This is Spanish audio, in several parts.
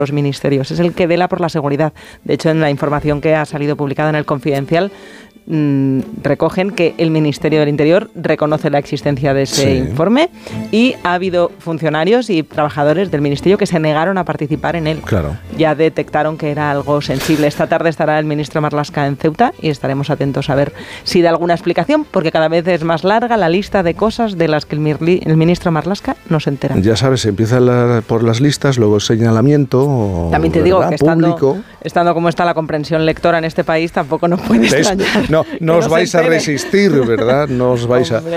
los ministerios, es el que vela por la seguridad. De hecho, en la información que ha salido publicada en El Confidencial, recogen que el Ministerio del Interior reconoce la existencia de ese informe y ha habido funcionarios y trabajadores del Ministerio que se negaron a participar en él. Claro. Ya detectaron que era algo sensible. Esta tarde estará el ministro Marlaska en Ceuta y estaremos atentos a ver si da alguna explicación, porque cada vez es más larga la lista de cosas de las que el ministro Marlaska no se entera. Ya sabes, empieza por las listas, luego el señalamiento. También te digo que estando como está la comprensión lectora en este país, tampoco nos puede extrañar. No os vais a resistir, ¿verdad? No os vais yo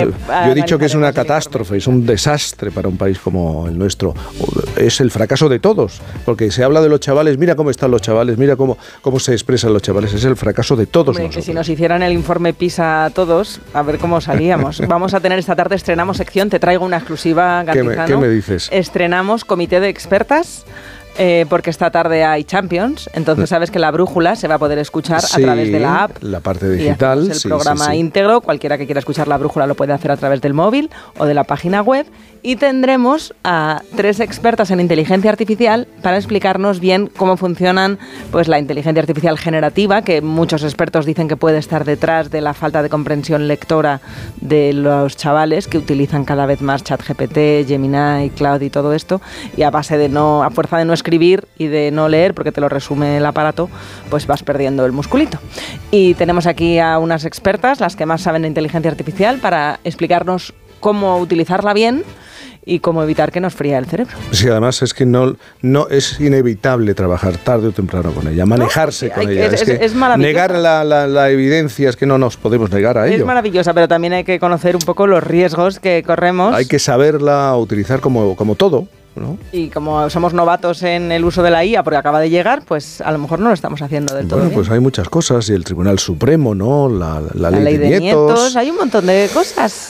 he dicho que es una catástrofe, es un desastre para un país como el nuestro. Es el fracaso de todos, porque se habla de los chavales, mira cómo están los chavales, mira cómo se expresan los chavales. Es el fracaso de todos nosotros. Que si nos hicieran el informe PISA a todos, a ver cómo salíamos. Vamos a tener esta tarde, estrenamos sección, te traigo una exclusiva, Gantizano. ¿Qué me dices? Estrenamos comité de expertas. Porque esta tarde hay Champions, entonces sabes que la brújula se va a poder escuchar a través de la app. La parte digital. Y el programa íntegro, cualquiera que quiera escuchar la brújula lo puede hacer a través del móvil o de la página web. Y tendremos a 3 expertas en inteligencia artificial para explicarnos bien cómo funcionan pues la inteligencia artificial generativa, que muchos expertos dicen que puede estar detrás de la falta de comprensión lectora de los chavales que utilizan cada vez más ChatGPT, Gemini, Cloud y todo esto, y a fuerza de no escribir y de no leer, porque te lo resume el aparato, pues vas perdiendo el musculito. Y tenemos aquí a unas expertas, las que más saben de inteligencia artificial, para explicarnos cómo utilizarla bien y cómo evitar que nos fría el cerebro. Sí, además es que no es inevitable trabajar tarde o temprano con ella, manejarse con ella. Es negar la evidencia, es que no nos podemos negar a ello. Es maravillosa, pero también hay que conocer un poco los riesgos que corremos. Hay que saberla utilizar como todo, ¿no? Y como somos novatos en el uso de la IA, porque acaba de llegar, pues a lo mejor no lo estamos haciendo del todo bien. Pues hay muchas cosas, y el Tribunal Supremo, ¿no? La ley de nietos. Hay un montón de cosas.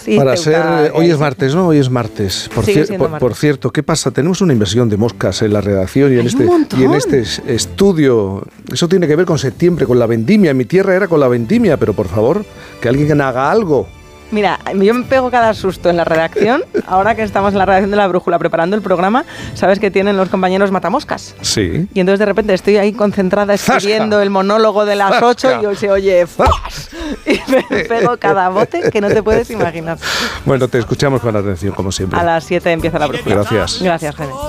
Hoy es martes, ¿no? Hoy es martes. Por cierto, ¿qué pasa? Tenemos una invasión de moscas en la redacción y en este estudio. Eso tiene que ver con septiembre, con la vendimia. En mi tierra era con la vendimia, pero por favor, que alguien haga algo. Mira, yo me pego cada susto en la redacción. Ahora que estamos en la redacción de La Brújula preparando el programa, sabes que tienen los compañeros matamoscas. Sí. Y entonces de repente estoy ahí concentrada escribiendo el monólogo de las 8 y se oye ¡flash! Y me pego cada bote que no te puedes imaginar. Bueno, te escuchamos con atención, como siempre. A las 7 empieza La Brújula. Gracias. Gracias, Jaime.